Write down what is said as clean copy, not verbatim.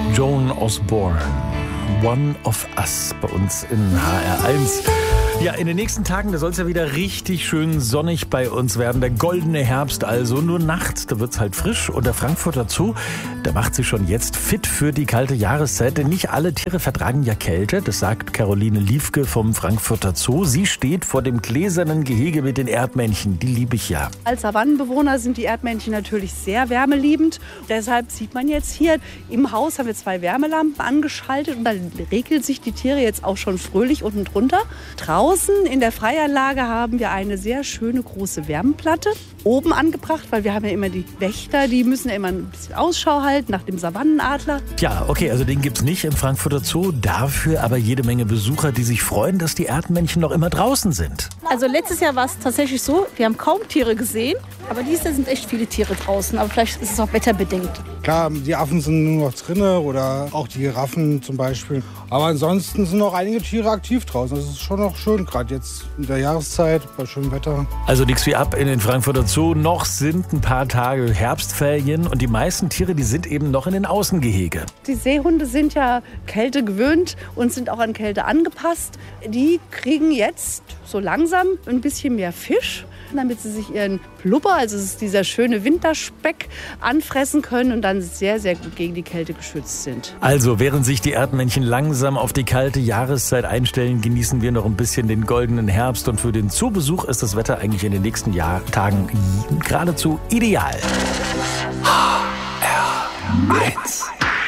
Joan Osborne. One of Us bei uns in HR1. Ja, in den nächsten Tagen, da soll es ja wieder richtig schön sonnig bei uns werden. Der goldene Herbst also. Nur nachts, da wird's halt frisch. Und der Frankfurter Zoo, der macht sich schon jetzt fit für die kalte Jahreszeit. Denn nicht alle Tiere vertragen ja Kälte. Das sagt Caroline Liefke vom Frankfurter Zoo. Sie steht vor dem gläsernen Gehege mit den Erdmännchen. Die liebe ich ja. Als Savannenbewohner sind die Erdmännchen natürlich sehr wärmeliebend. Deshalb sieht man jetzt hier, im Haus haben wir 2 Wärmelampen angeschaltet. Und da regeln sich die Tiere jetzt auch schon fröhlich unten drunter. Draußen in der Freianlage haben wir eine sehr schöne große Wärmeplatte oben angebracht, weil wir haben ja immer die Wächter, die müssen ja immer ein bisschen Ausschau halten nach dem Savannenadler. Tja, okay, also den gibt's nicht im Frankfurter Zoo, dafür aber jede Menge Besucher, die sich freuen, dass die Erdmännchen noch immer draußen sind. Also letztes Jahr war es tatsächlich so, wir haben kaum Tiere gesehen, aber dieses Jahr sind echt viele Tiere draußen, aber vielleicht ist es auch wetterbedingt. Klar, die Affen sind nur noch drinne oder auch die Giraffen zum Beispiel. Aber ansonsten sind noch einige Tiere aktiv draußen. Das ist schon noch schön, gerade jetzt in der Jahreszeit, bei schönem Wetter. Also nix wie ab in den Frankfurter Zoo. Noch sind ein paar Tage Herbstferien und die meisten Tiere, die sind eben noch in den Außengehege. Die Seehunde sind ja Kälte gewöhnt und sind auch an Kälte angepasst. Die kriegen jetzt so langsam ein bisschen mehr Fisch, damit sie sich ihren Blubber, also es ist dieser schöne Winterspeck, anfressen können und dann sehr, sehr gut gegen die Kälte geschützt sind. Also während sich die Erdmännchen langsam auf die kalte Jahreszeit einstellen, genießen wir noch ein bisschen den goldenen Herbst. Und für den Zoobesuch ist das Wetter eigentlich in den nächsten Tagen geradezu ideal. HR1